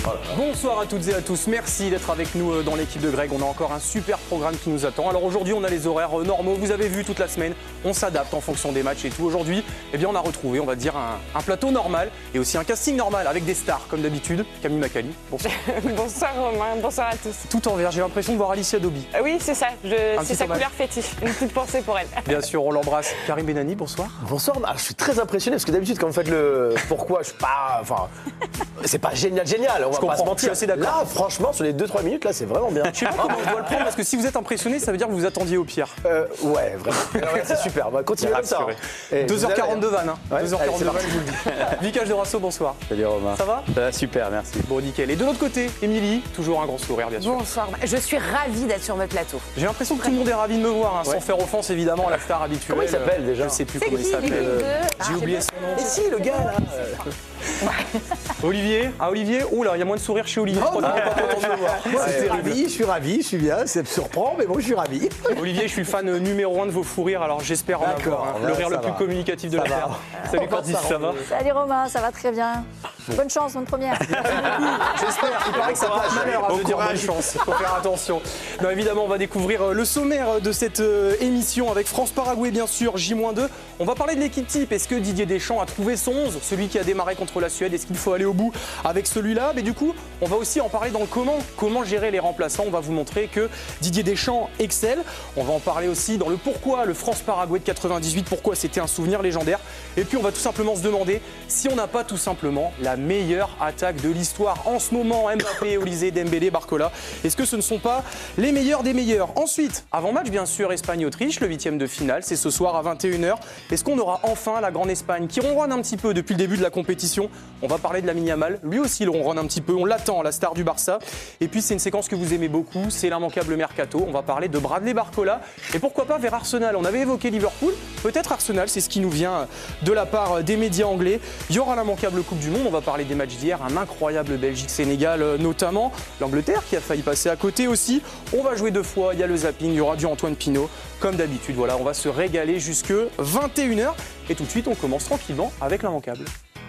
Bonsoir à toutes et à tous, merci d'être avec nous dans l'équipe de Greg. On a encore un super programme qui nous attend. Alors aujourd'hui on a les horaires normaux, vous avez vu toute la semaine, on s'adapte en fonction des matchs et tout. Aujourd'hui, eh bien on a retrouvé, on va dire, un plateau normal et aussi un casting normal avec des stars comme d'habitude. Camille Macali, bonsoir. Bonsoir Romain, bonsoir à tous. Tout en vert, j'ai l'impression de voir Alicia Dobi. Oui c'est ça, c'est sa couleur fétiche, une petite pensée pour elle. Bien sûr, on l'embrasse. Karim Benani, bonsoir. Bonsoir, alors, je suis très impressionné parce que d'habitude quand vous faites le pourquoi, je suis pas, enfin, c'est pas génial, on va pas se mentir. Je suis assez d'accord. Là, franchement, sur les 2-3 minutes, là, c'est vraiment bien. Je sais pas comment je dois le prendre parce que si vous êtes impressionné, ça veut dire que vous attendiez au pire. Ouais, vraiment. Ouais, c'est super. Bah, continuez comme ça. 2h40 de vanne, hein. Ouais, 2h40 de vanne, je vous le dis. Vicage de Rasso, bonsoir. Salut Romain. Ça va? Ça va super, merci. Bon, nickel. Et de l'autre côté, Émilie, toujours un grand sourire, bien sûr. Bonsoir, je suis ravie d'être sur votre plateau. J'ai l'impression que tout le monde est ravi de me voir, hein, sans faire offense évidemment à la star habituelle. Comment il s'appelle déjà? Je sais plus comment il s'appelle. J'ai oublié son nom. Et si, le gars là Olivier? Ah, Olivier? Oh là, il y a moins de sourire chez Olivier. Je crois qu'il est pas content de me voir. Je suis ravi, je suis bien, ça me surprend, mais bon, je suis ravi. Olivier, je suis le fan numéro 1 de vos fous rires, alors j'espère en avoir le rire le plus communicatif de la Terre. Salut Candice, ça va? Salut Romain, ça va très bien. Bonne chance, bonne première. J'espère, il paraît que ça porte malheur de dire bonne chance, faut faire attention. Non, évidemment, on va découvrir le sommaire de cette émission avec France-Paraguay, bien sûr, J-2. On va parler de l'équipe type. Est-ce que Didier Deschamps a trouvé son 11, celui qui a démarré contre la Suède? Est-ce qu'il faut aller au bout avec celui-là? Mais du coup, on va aussi en parler dans le comment gérer les remplaçants. On va vous montrer que Didier Deschamps excelle. On va en parler aussi dans le pourquoi, le France-Paraguay de 98, pourquoi c'était un souvenir légendaire. Et puis, on va tout simplement se demander si on n'a pas tout simplement la meilleure attaque de l'histoire en ce moment. Mbappé, Olysée, Dembélé, Barcola. Est-ce que ce ne sont pas les meilleurs des meilleurs? Ensuite, avant-match, bien sûr, Espagne-Autriche, le 8e de finale. C'est ce soir à 21h. Est-ce qu'on aura enfin la grande Espagne qui ronronne un petit peu depuis le début de la compétition? On va parler de Lamine Yamal. Lui aussi, il ronronne un petit peu. On l'attend, la star du Barça. Et puis, c'est une séquence que vous aimez beaucoup. C'est l'immanquable mercato. On va parler de Bradley Barcola. Et pourquoi pas vers Arsenal? On avait évoqué Liverpool. Peut-être Arsenal, c'est ce qui nous vient de la part des médias anglais. Il y aura l'immanquable Coupe du Monde. On va parler des matchs d'hier. Un incroyable Belgique-Sénégal, notamment. L'Angleterre qui a failli passer à côté aussi. On va jouer 2 fois. Il y a le zapping. Il y aura du Antoine Pinault. Comme d'habitude, voilà, on va se régaler jusque 21h. Et tout de suite, on commence tranquillement avec l'immanquable.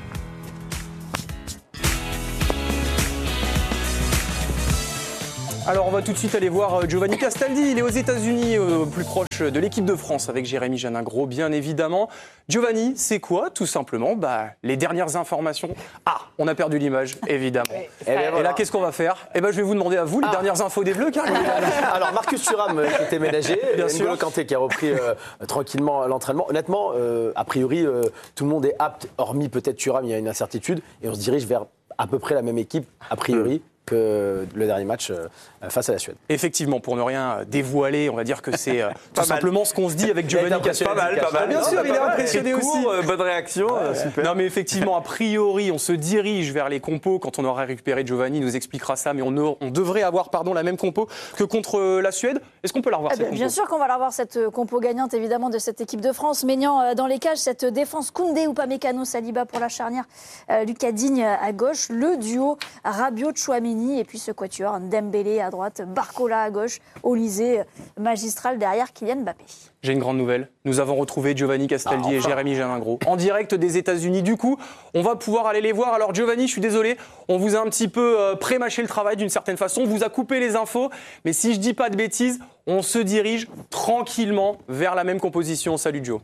Alors on va tout de suite aller voir Giovanni Castaldi, il est aux États-Unis, plus proche de l'équipe de France avec Jérémy Janingro bien évidemment. Giovanni, c'est quoi tout simplement les dernières informations? Ah, on a perdu l'image évidemment. Et là qu'est-ce qu'on va faire? Je vais vous demander à vous les dernières infos des Bleus. Alors Marcus Thuram qui était ménagé, N'Golo Kanté qui a repris tranquillement l'entraînement. Honnêtement, a priori tout le monde est apte, hormis peut-être Thuram, il y a une incertitude et on se dirige vers à peu près la même équipe a priori. Que le dernier match face à la Suède. Effectivement, pour ne rien dévoiler, on va dire que c'est tout simplement ce qu'on se dit avec Giovanni Castaldi. Pas mal. Bien sûr, il est impressionné aussi. Bonne réaction, super. Non mais effectivement, a priori, on se dirige vers les compos. Quand on aura récupéré Giovanni, il nous expliquera ça, mais on devrait avoir la même compo que contre la Suède. Est-ce qu'on peut la revoir cette compo? Bien sûr qu'on va la revoir, cette compo gagnante évidemment de cette équipe de France. Maignan dans les cages, cette défense Koundé, Upamecano, Saliba pour la charnière, Lucas Digne à gauche, le duo Rabiot-Chouameni. Et puis ce quatuor, Dembélé à droite, Barcola à gauche, Olysée magistral derrière Kylian Mbappé. J'ai une grande nouvelle. Nous avons retrouvé Giovanni Castaldi et Jérémy Janingro en direct des États-Unis. Du coup, on va pouvoir aller les voir. Alors Giovanni, je suis désolé, on vous a un petit peu pré-mâché le travail d'une certaine façon. On vous a coupé les infos. Mais si je dis pas de bêtises, on se dirige tranquillement vers la même composition. Salut Joe.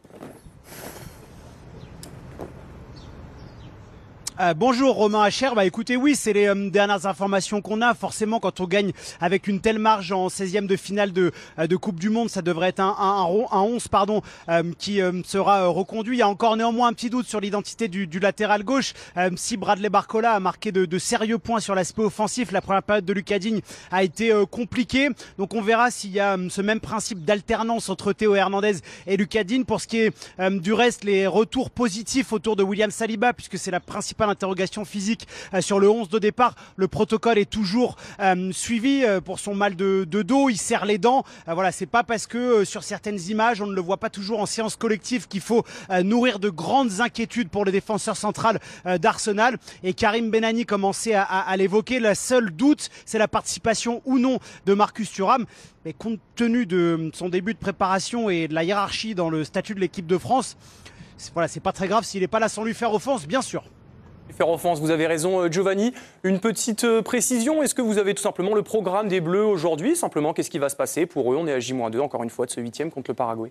Bonjour Romain Hacher, écoutez oui c'est les dernières informations qu'on a. Forcément quand on gagne avec une telle marge en 16e de finale de Coupe du Monde, ça devrait être un 11 qui sera reconduit. Il y a encore néanmoins un petit doute sur l'identité du latéral gauche. Si Bradley Barcola a marqué de sérieux points sur l'aspect offensif, la première période de Lucas Digne a été compliquée. Donc on verra s'il y a ce même principe d'alternance entre Théo Hernandez et Lucas Digne. Pour ce qui est du reste, les retours positifs autour de William Saliba, puisque c'est la principale interrogation physique sur le 11 de départ. Le protocole est toujours suivi pour son mal de dos. Il serre les dents. Voilà, c'est pas parce que sur certaines images on ne le voit pas toujours en séance collective qu'il faut nourrir de grandes inquiétudes pour le défenseur central d'Arsenal. Et Karim Benani commençait à l'évoquer. La seule doute, c'est la participation ou non de Marcus Thuram. Mais compte tenu de son début de préparation et de la hiérarchie dans le statut de l'équipe de France, c'est pas très grave s'il n'est pas là sans lui faire offense, bien sûr. Faire offense, vous avez raison Giovanni. Une petite précision, est-ce que vous avez tout simplement le programme des Bleus aujourd'hui? Simplement, qu'est-ce qui va se passer pour eux? On est à J-2 encore une fois de ce 8e contre le Paraguay.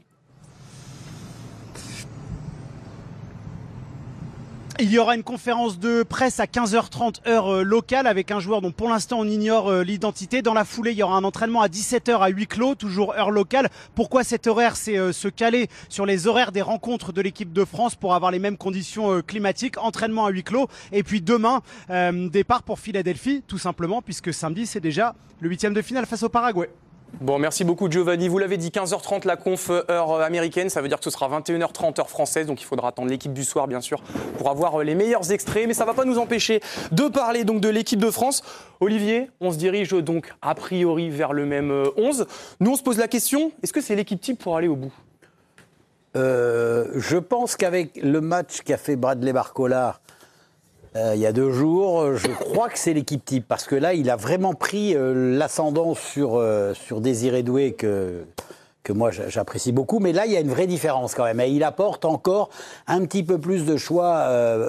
Il y aura une conférence de presse à 15h30 heure locale avec un joueur dont pour l'instant on ignore l'identité. Dans la foulée, il y aura un entraînement à 17h à huis clos, toujours heure locale. Pourquoi cet horaire? C'est se caler sur les horaires des rencontres de l'équipe de France pour avoir les mêmes conditions climatiques. Entraînement à huis clos. Et puis demain, départ pour Philadelphie, tout simplement, puisque samedi, c'est déjà le 8e de finale face au Paraguay. Bon, merci beaucoup Giovanni. Vous l'avez dit, 15h30 la conf heure américaine, ça veut dire que ce sera 21h30 heure française, donc il faudra attendre l'équipe du soir bien sûr pour avoir les meilleurs extraits, mais ça ne va pas nous empêcher de parler donc de l'équipe de France. Olivier, on se dirige donc a priori vers le même 11. Nous on se pose la question, est-ce que c'est l'équipe type pour aller au bout? Je pense qu'avec le match qu'a fait Bradley Barcola il y a 2 jours, je crois que c'est l'équipe type, parce que là, il a vraiment pris l'ascendant sur Désiré Doué que moi j'apprécie beaucoup, mais là, il y a une vraie différence quand même. Et il apporte encore un petit peu plus de choix,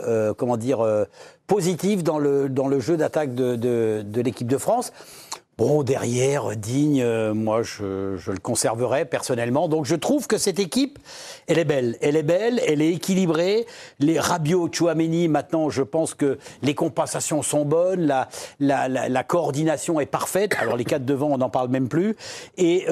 positifs dans le jeu d'attaque de l'équipe de France. Bon, derrière, Digne, moi, je le conserverai personnellement. Donc, je trouve que cette équipe, elle est belle. Elle est belle, elle est équilibrée. Les Rabiot, Tchouaméni, maintenant, je pense que les compensations sont bonnes. La coordination est parfaite. Alors, les 4 devant, on n'en parle même plus. Et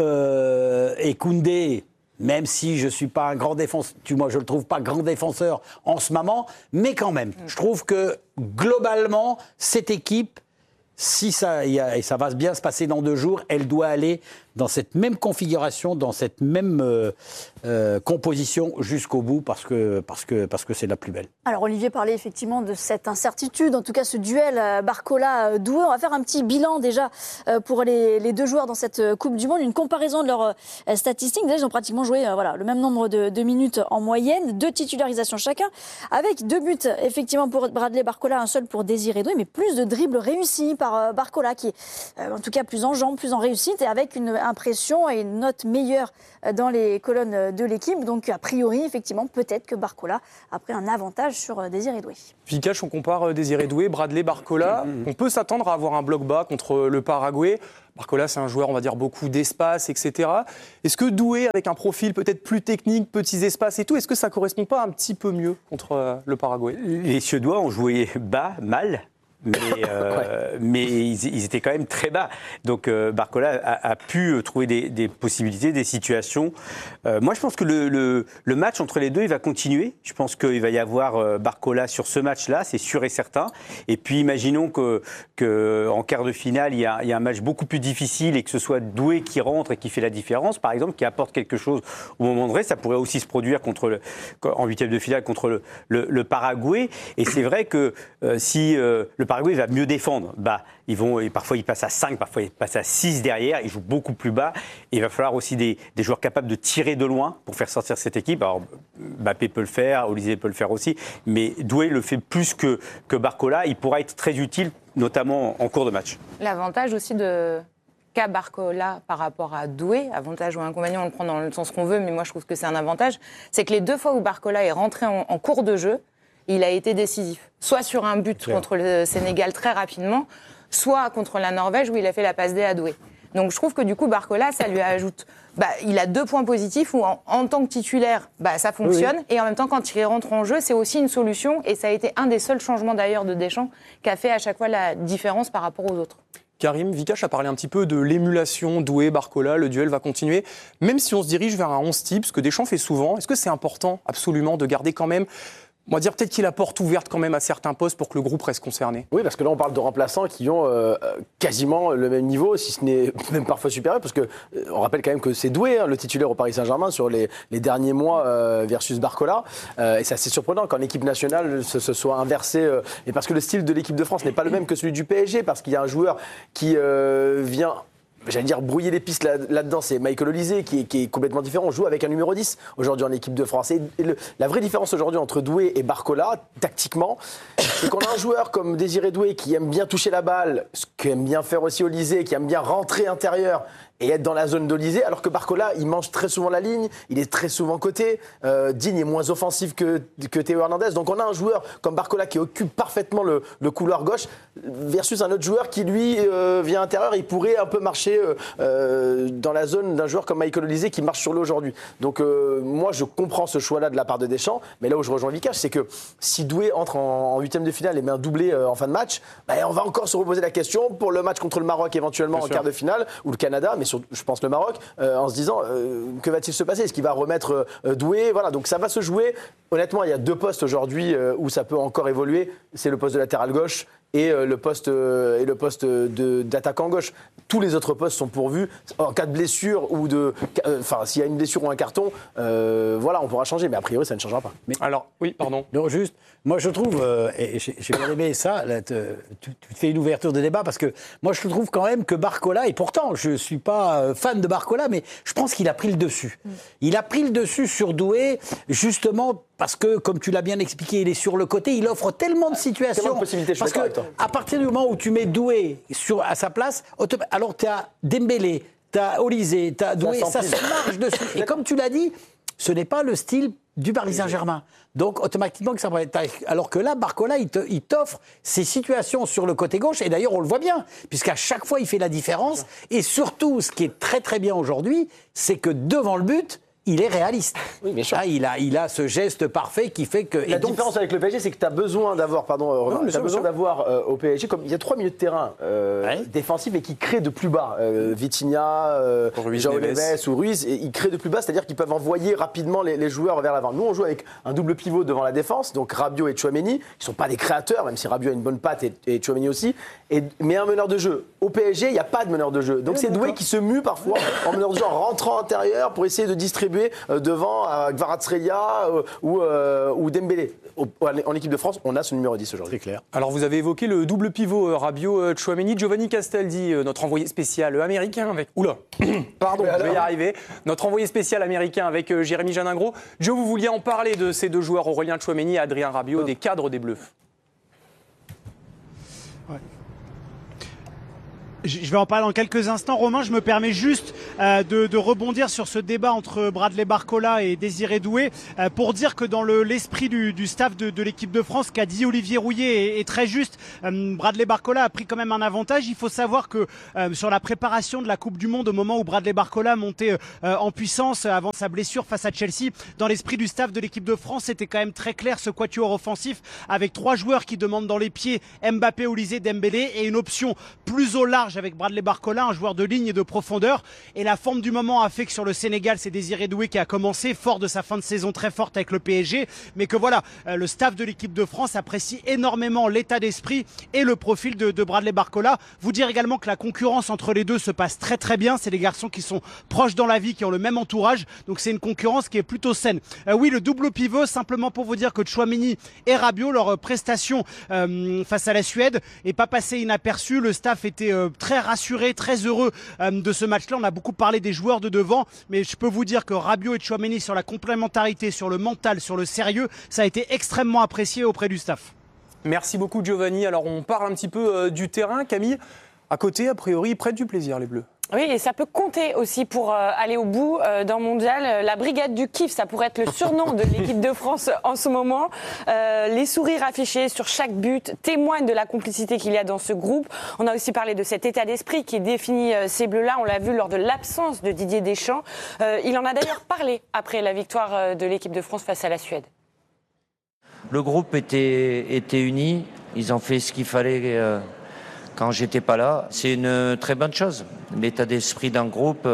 Koundé, même si je suis pas un grand défenseur, moi je le trouve pas grand défenseur en ce moment, mais quand même, je trouve que globalement, cette équipe, si ça va bien se passer dans 2 jours, elle doit aller dans cette même configuration, dans cette même composition jusqu'au bout, parce que c'est la plus belle. Alors Olivier parlait effectivement de cette incertitude, en tout cas ce duel Barcola-Doué. On va faire un petit bilan déjà pour les 2 joueurs dans cette Coupe du Monde, une comparaison de leurs statistiques. Déjà, ils ont pratiquement joué le même nombre de minutes en moyenne, 2 titularisations chacun, avec 2 buts effectivement pour Bradley Barcola, un seul pour Désiré Doué, mais plus de dribbles réussis par Barcola, qui est en tout cas plus en jambes, plus en réussite, et avec une impression et une note meilleure dans les colonnes de l'équipe. Donc a priori, effectivement, peut-être que Barcola a pris un avantage sur Désiré Doué. Vikash, on compare Désiré Doué, Bradley Barcola. On peut s'attendre à avoir un bloc bas contre le Paraguay. Barcola, c'est un joueur, on va dire, beaucoup d'espace, etc. Est-ce que Doué, avec un profil peut-être plus technique, petits espaces et tout, est-ce que ça ne correspond pas un petit peu mieux contre le Paraguay? Les Suédois ont joué bas, mal. Mais ils étaient quand même très bas. Donc Barcola a pu trouver des possibilités, des situations. Moi, je pense que le match entre les deux, il va continuer. Je pense qu'il va y avoir Barcola sur ce match-là, c'est sûr et certain. Et puis, imaginons que en quart de finale, il y a un match beaucoup plus difficile et que ce soit Doué qui rentre et qui fait la différence, par exemple, qui apporte quelque chose au moment de vrai. Ça pourrait aussi se produire en 8e de finale contre le Paraguay. Et c'est vrai que si le Paraguay va mieux défendre, parfois il passe à 5, parfois il passe à 6 derrière, il joue beaucoup plus bas, et il va falloir aussi des joueurs capables de tirer de loin pour faire sortir cette équipe. Alors Mbappé peut le faire, Olysée peut le faire aussi, mais Doué le fait plus que Barcola. Il pourra être très utile, notamment en cours de match. L'avantage aussi qu'a Barcola par rapport à Doué, avantage ou inconvénient, on le prend dans le sens qu'on veut, mais moi je trouve que c'est un avantage, c'est que les 2 fois où Barcola est rentré en cours de jeu, il a été décisif. Soit sur un but contre le Sénégal très rapidement, soit contre la Norvège où il a fait la passe D à Doué. Donc je trouve que du coup Barcola, ça lui ajoute. Il a 2 points positifs où en tant que titulaire, ça fonctionne. Oui. Et en même temps, quand il rentre en jeu, c'est aussi une solution. Et ça a été un des seuls changements d'ailleurs de Deschamps qui a fait à chaque fois la différence par rapport aux autres. Karim, Vikash a parlé un petit peu de l'émulation Doué-Barcola, le duel va continuer. Même si on se dirige vers un 11 type, ce que Deschamps fait souvent, est-ce que c'est important absolument de garder quand même... On va dire peut-être qu'il a la porte ouverte quand même à certains postes pour que le groupe reste concerné. Oui, parce que là, on parle de remplaçants qui ont quasiment le même niveau, si ce n'est même parfois supérieur, parce que on rappelle quand même que c'est Doué, le titulaire au Paris Saint-Germain, sur les derniers mois versus Barcola. Et c'est assez surprenant quand l'équipe nationale se soit inversée. Et parce que le style de l'équipe de France n'est pas le même que celui du PSG, parce qu'il y a un joueur qui vient... J'allais dire brouiller les pistes là-dedans, c'est Michael Olysée qui est complètement différent. On joue avec un numéro 10 aujourd'hui en équipe de France. Et la vraie différence aujourd'hui entre Doué et Barcola, tactiquement, c'est qu'on a un joueur comme Désiré Doué qui aime bien toucher la balle, ce qu'aime bien faire aussi Olysée, qui aime bien rentrer intérieur et être dans la zone d'Olysée, alors que Barcola, il mange très souvent la ligne, il est très souvent coté. Digne est moins offensif que Théo Hernandez. Donc on a un joueur comme Barcola qui occupe parfaitement le couloir gauche versus un autre joueur qui, lui, via intérieur, il pourrait un peu marcher dans la zone d'un joueur comme Michael Olysée qui marche sur l'eau aujourd'hui. Donc moi, je comprends ce choix-là de la part de Deschamps, mais là où je rejoins Vikash, c'est que si Doué entre en huitième de finale et met un doublé en fin de match, on va encore se reposer la question pour le match contre le Maroc éventuellement en quart de finale, ou le Canada, mais surtout, je pense le Maroc, en se disant que va-t-il se passer ? Est-ce qu'il va remettre Doué ? Voilà, donc ça va se jouer. Honnêtement, il y a 2 postes aujourd'hui où ça peut encore évoluer. C'est le poste de latéral gauche et le poste d'attaquant gauche. Tous les autres postes sont pourvus. En cas de blessure ou s'il y a une blessure ou un carton, on pourra changer. Mais a priori, ça ne changera pas. Mais alors, oui, pardon. Non, juste, moi je trouve, et j'ai bien aimé ça, là, tu fais une ouverture de débat, parce que moi je trouve quand même que Barcola, et pourtant je ne suis pas fan de Barcola, mais je pense qu'il a pris le dessus. Il a pris le dessus sur Doué, justement parce que, comme tu l'as bien expliqué, il est sur le côté, il offre tellement de situations. Tellement de possibilités, je suis d'accord avec toi. À partir du moment où tu mets Doué à sa place, alors tu as Dembélé, tu as Olysée, tu as Doué, ça se marche dessus. Et comme tu l'as dit, ce n'est pas le style du Paris Saint-Germain. Donc automatiquement, alors que là, Barcola, il t'offre ces situations sur le côté gauche, et d'ailleurs on le voit bien, puisqu'à chaque fois il fait la différence. Et surtout, ce qui est très très bien aujourd'hui, c'est que devant le but, il est réaliste. Oui, bien sûr. Ah, il a ce geste parfait qui fait que... La différence avec le PSG, c'est que tu as besoin d'avoir, au PSG, comme il y a 3 milieux de terrain défensifs et qui créent de plus bas. Vitinha, João Neves ou Ruiz, et ils créent de plus bas, c'est-à-dire qu'ils peuvent envoyer rapidement les joueurs vers l'avant. Nous, on joue avec un double pivot devant la défense, donc Rabiot et Tchouaméni, qui ne sont pas des créateurs, même si Rabiot a une bonne patte et Tchouaméni aussi, mais un meneur de jeu. Au PSG, il n'y a pas de meneur de jeu. Donc c'est Doué qui se mue parfois en meneur de jeu, en rentrant intérieur pour essayer de distribuer devant Kvaratskhelia ou Dembélé. En équipe de France, on a ce numéro 10 aujourd'hui. C'est clair. Alors vous avez évoqué le double pivot Rabiot-Tchouaméni. Giovanni Castaldi, notre envoyé spécial américain avec... Oula, pardon, je vais y arriver. Notre envoyé spécial américain avec Jérémy Janingro. Joe, vous vouliez en parler de ces 2 joueurs, Aurélien Tchouaméni et Adrien Rabiot, des cadres des Bleus. Je vais en parler dans quelques instants. Romain, je me permets juste de rebondir sur ce débat entre Bradley Barcola et Désiré Doué pour dire que dans l'esprit du staff de l'équipe de France, qu'a dit Olivier Rouillet est très juste. Bradley Barcola a pris quand même un avantage. Il faut savoir que sur la préparation de la Coupe du Monde, au moment où Bradley Barcola montait en puissance avant sa blessure face à Chelsea, dans l'esprit du staff de l'équipe de France, c'était quand même très clair ce quatuor offensif avec 3 joueurs qui demandent dans les pieds Mbappé, Olysée, Dembélé et une option plus au large avec Bradley Barcola, un joueur de ligne et de profondeur. Et la forme du moment a fait que sur le Sénégal, c'est Désiré Doué qui a commencé, fort de sa fin de saison très forte avec le PSG. Mais que voilà, le staff de l'équipe de France apprécie énormément l'état d'esprit et le profil de Bradley Barcola. Vous dire également que la concurrence entre les deux se passe très très bien. C'est des garçons qui sont proches dans la vie, qui ont le même entourage. Donc c'est une concurrence qui est plutôt saine. Oui, le double pivot, simplement pour vous dire que Tchouaméni et Rabiot, leur prestation face à la Suède n'est pas passée inaperçue. Le staff était très rassuré, très heureux de ce match-là. On a beaucoup parlé des joueurs de devant, mais je peux vous dire que Rabiot et Tchouaméni, sur la complémentarité, sur le mental, sur le sérieux, ça a été extrêmement apprécié auprès du staff. Merci beaucoup Giovanni. Alors on parle un petit peu du terrain. Camille, à côté, a priori, ils prennent du plaisir les Bleus. Oui, et ça peut compter aussi pour aller au bout d'un mondial. La brigade du kiff, ça pourrait être le surnom de l'équipe de France en ce moment. Les sourires affichés sur chaque but témoignent de la complicité qu'il y a dans ce groupe. On a aussi parlé de cet état d'esprit qui définit ces Bleus-là. On l'a vu lors de l'absence de Didier Deschamps. Il en a d'ailleurs parlé après la victoire de l'équipe de France face à la Suède. Le groupe était uni. Ils ont fait ce qu'il fallait quand j'étais pas là. C'est une très bonne chose. L'état d'esprit d'un groupe,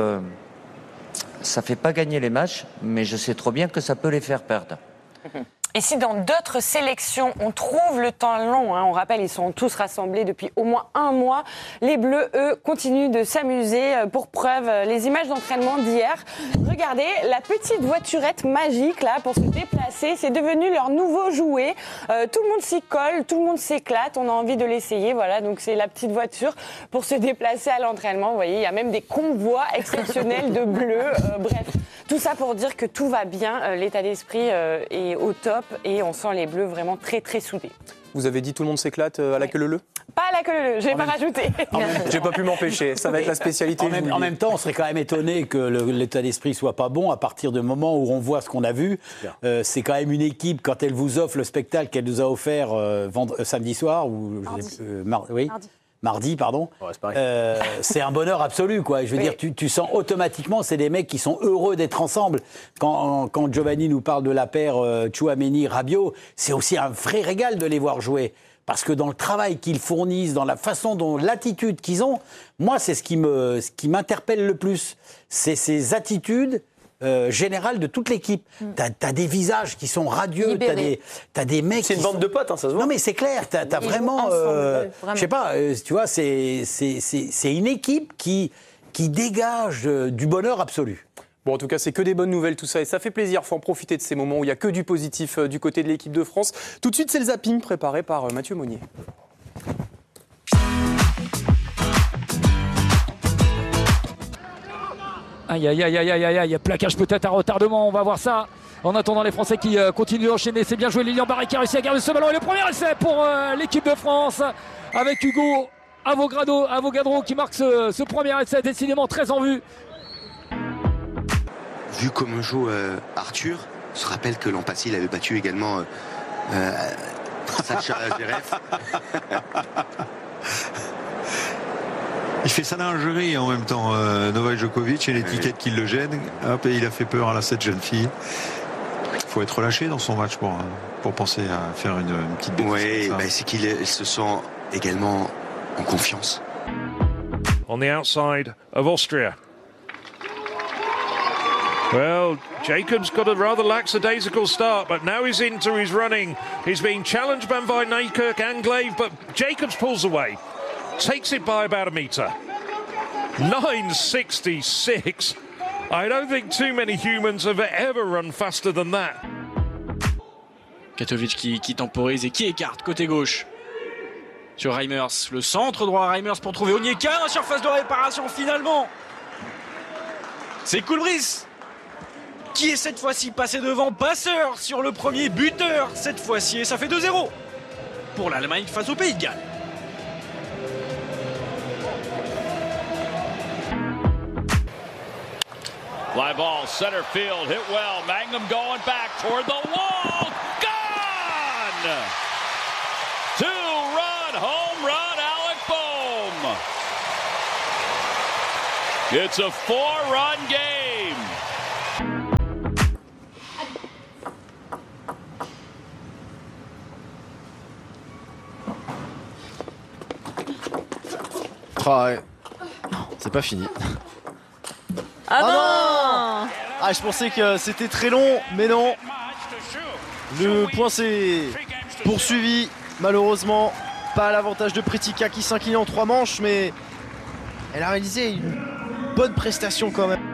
ça fait pas gagner les matchs, mais je sais trop bien que ça peut les faire perdre. Et si dans d'autres sélections, on trouve le temps long, on rappelle, ils sont tous rassemblés depuis au moins un mois, les Bleus, eux, continuent de s'amuser. Pour preuve, les images d'entraînement d'hier. Regardez, la petite voiturette magique, là, pour se déplacer, c'est devenu leur nouveau jouet. Tout le monde s'y colle, tout le monde s'éclate, on a envie de l'essayer, voilà. Donc c'est la petite voiture pour se déplacer à l'entraînement. Vous voyez, il y a même des convois exceptionnels de Bleus. Bref, Tout ça pour dire que tout va bien, l'état d'esprit est au top et on sent les Bleus vraiment très très soudés. Vous avez dit tout le monde s'éclate à la queue leu-leu ? Pas à la queue leu-leu, je n'ai pas rajouté. J'ai pas pu m'empêcher, ça va être la spécialité. En même temps, on serait quand même étonné que l'état d'esprit soit pas bon à partir du moment où on voit ce qu'on a vu. C'est quand même une équipe, quand elle vous offre le spectacle qu'elle nous a offert samedi soir, ou mardi, pardon. Ouais, c'est un bonheur absolu, quoi. Je veux dire, tu sens automatiquement, c'est des mecs qui sont heureux d'être ensemble. Quand Giovanni nous parle de la paire Tchouaméni-Rabiot, c'est aussi un vrai régal de les voir jouer. Parce que dans le travail qu'ils fournissent, dans la façon dont l'attitude qu'ils ont, moi, c'est ce qui m'interpelle le plus. C'est ces attitudes générale de toute l'équipe. T'as des visages qui sont radieux, t'as des mecs. C'est une bande de potes, hein, ça se voit. Non mais c'est clair, t'as vraiment, je sais pas, tu vois, c'est une équipe qui dégage du bonheur absolu. Bon, en tout cas, c'est que des bonnes nouvelles tout ça et ça fait plaisir. Il faut en profiter de ces moments où il n'y a que du positif du côté de l'équipe de France. Tout de suite, c'est le zapping préparé par Mathieu Monnier. Aïe, aïe, aïe, aïe, aïe, aïe, plaquage peut-être à retardement, on va voir ça. En attendant, les Français qui continuent d'enchaîner. C'est bien joué, Lilian Barré qui a réussi à garder ce ballon. Et le premier essai pour l'équipe de France avec Hugo Avogadro qui marque ce premier essai, décidément très en vue. Vu comment joue Arthur, on se rappelle que l'an passé, il avait battu également Sacha Zverev. Il fait sa lingerie en même temps, Novak Djokovic, et l'étiquette qui le gêne. Hop, et il a fait peur à cette jeune fille. Il faut être relâché dans son match pour penser à faire une petite bêtise. Oui, c'est qu'il se sent également en confiance. On the outside of Austria. Well, Jacobs got a rather lackadaisical start, but now he's into his running. He's being challenged by Nykirk and Glaive, but Jacobs pulls away. Takes it by about a metre. 9.66. I don't think too many humans have ever run faster than that. Katovic qui temporise et qui écarte côté gauche. Sur Reimers, le centre droit Reimers pour trouver Onyeka, la surface de réparation finalement. C'est Koulbris qui est cette fois-ci passé devant, passeur sur le premier, buteur cette fois-ci, et ça fait 2-0 pour l'Allemagne face au Pays de Galles. Fly ball, center field, hit well. Magnum going back toward the wall. Gone! Two-run home run, Alec Bohm. It's a four-run game. C'est pas fini. Ah non! Ah, je pensais que c'était très long, mais non. Le point s'est poursuivi, malheureusement. Pas à l'avantage de Pretica qui s'incline en 3 manches, mais elle a réalisé une bonne prestation quand même.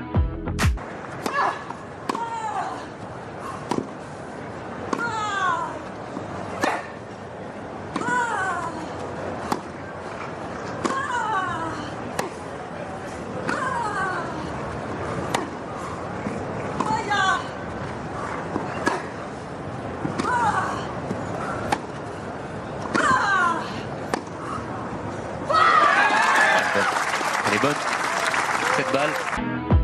Elle est bonne. Cette balle.